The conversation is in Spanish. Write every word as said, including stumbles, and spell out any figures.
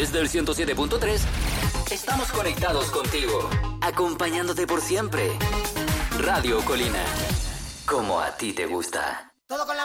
Desde el ciento siete punto tres, estamos conectados contigo, acompañándote por siempre. Radio Colina, como a ti te gusta. Todo con la